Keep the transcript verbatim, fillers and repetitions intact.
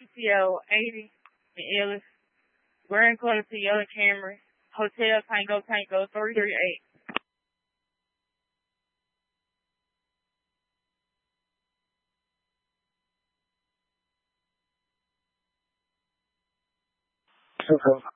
T L eighty in Ellis, Grand Quarter to Yellow Camry, Hotel Tango Tango three three eight. Okay.